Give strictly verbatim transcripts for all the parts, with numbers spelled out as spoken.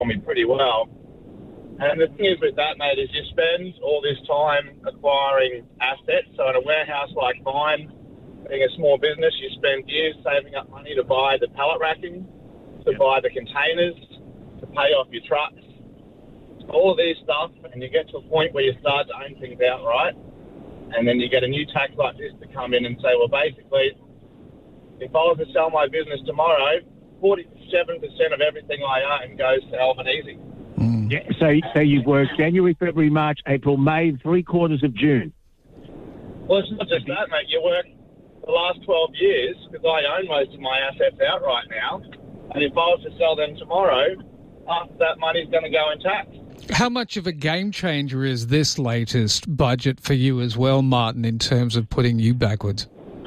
me pretty well. And the thing is with that, mate, is you spend all this time acquiring assets. So in a warehouse like mine, being a small business, you spend years saving up money to buy the pallet racking, to buy the containers, to pay off your trucks, all of these stuff, and you get to a point where you start to own things outright, and then you get a new tax like this to come in and say, well, basically, if I was to sell my business tomorrow, forty-seven percent of everything I own goes to Albanese. Mm. Yeah, so, so you've worked January, February, March, April, May, three quarters of June. Well, it's not just that, mate. You work the last twelve years, because I own most of my assets outright now, and if I was to sell them tomorrow, after that money's going to go in tax. How much of a game changer is this latest budget for you as well, Martin, in terms of putting you backwards?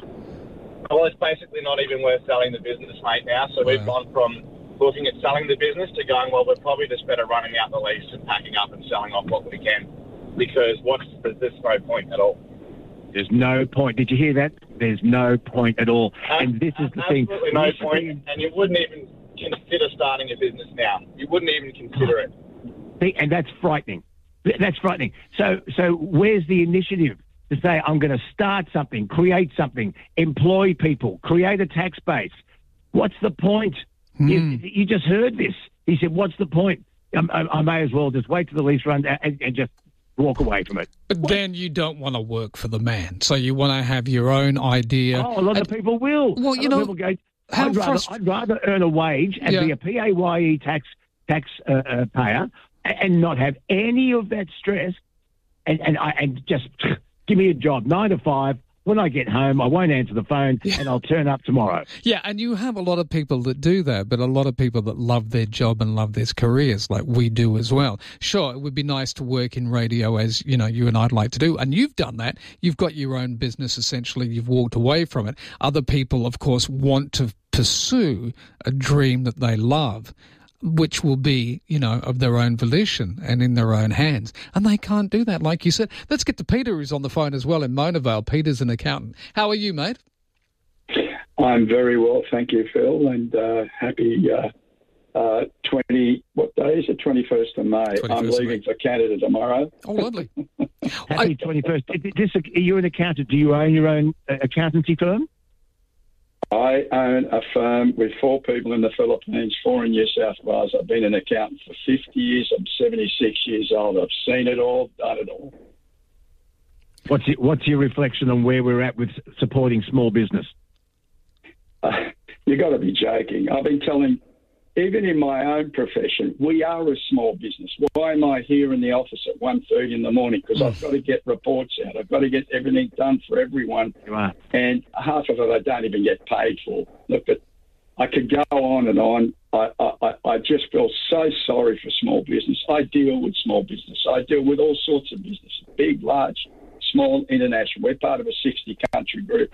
Well, it's basically not even worth selling the business, mate, now. So we've gone from looking at selling the business to going, well, we're probably just better running out the lease and packing up and selling off what we can, because what's there's no point at all. There's no point. Did you hear that? There's no point at all. And this is the thing. Absolutely no point, and you wouldn't even consider starting a business now. You wouldn't even consider it. And that's frightening. That's frightening. So, so where's the initiative to say, I'm going to start something, create something, employ people, create a tax base? What's the point? Mm. You, you just heard this. He said, what's the point? I, I, I may as well just wait till the lease runs and, and just walk away from it. But what? Then you don't want to work for the man. So you want to have your own idea. Oh, a lot and, of people will. Well, you know, people go, I'd, rather, frust- I'd rather earn a wage and yeah. be a P A Y E tax tax uh, uh, payer and not have any of that stress, and and, I, and just give me a job, nine to five. When I get home, I won't answer the phone, yeah. and I'll turn up tomorrow. Yeah, and you have a lot of people that do that, but a lot of people that love their job and love their careers, like we do as well. Sure, it would be nice to work in radio, as you know, you and I'd like to do, and you've done that. You've got your own business, essentially. You've walked away from it. Other people, of course, want to pursue a dream that they love, which will be, you know, of their own volition and in their own hands. And they can't do that, like you said. Let's get to Peter, who's on the phone as well in Mona Vale. Peter's an accountant. How are you, mate? I'm very well, thank you, Phil, and uh, happy uh, uh, twenty, what day is it? twenty-first of May. I'm leaving for Canada tomorrow. Oh, lovely. Happy twenty-first. This, are you an accountant? Do you own your own accountancy firm? I own a firm with four people in the Philippines, four in New South Wales. I've been an accountant for fifty years. I'm seventy-six years old. I've seen it all, done it all. What's your, what's your reflection on where we're at with supporting small business? Uh, you got to be joking. I've been telling, even in my own profession, we are a small business. Why am I here in the office at one thirty in the morning? Because I've got to get reports out. I've got to get everything done for everyone. You are. And half of it I don't even get paid for. Look, but I could go on and on. I, I, I just feel so sorry for small business. I deal with small business. I deal with all sorts of business, big, large, small, international. We're part of a sixty-country group.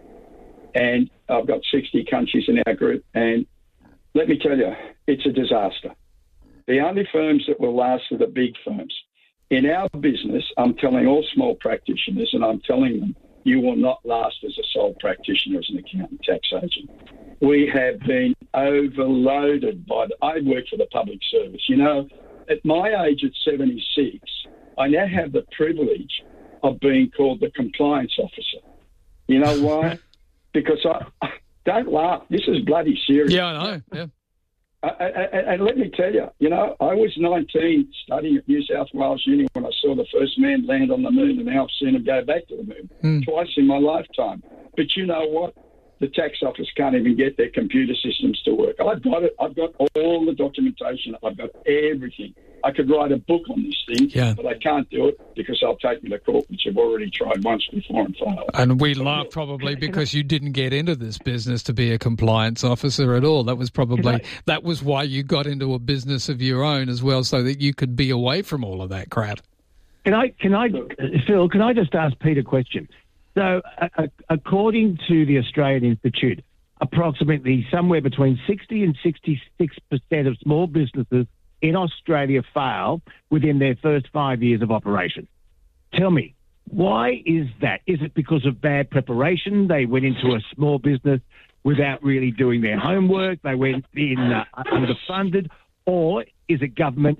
And I've got sixty countries in our group. And let me tell you, it's a disaster. The only firms that will last are the big firms. In our business, I'm telling all small practitioners, and I'm telling them, you will not last as a sole practitioner, as an accountant tax agent. We have been overloaded by the... I work for the public service. You know, at my age at seventy-six, I now have the privilege of being called the compliance officer. You know why? Because I... Don't laugh. This is bloody serious. Yeah, I know. Yeah. I, I, I, and let me tell you, you know, I was nineteen studying at New South Wales Uni when I saw the first man land on the moon, and now I've seen him go back to the moon mm. twice in my lifetime. But you know what? The tax office can't even get their computer systems to work. I've got it. I've got all the documentation. I've got everything. I could write a book on this thing, yeah. but I can't do it because they'll take me to court, which I've already tried once before and failed. And we laugh probably because you didn't get into this business to be a compliance officer at all. That was probably, I, that was why you got into a business of your own as well, so that you could be away from all of that crap. Can I, can I, Phil, can I just ask Pete a question? So, uh, according to the Australian Institute, approximately somewhere between sixty and sixty-six percent of small businesses in Australia fail within their first five years of operation. Tell me, why is that? Is it because of bad preparation? They went into a small business without really doing their homework. They went in uh, underfunded. Or is is a government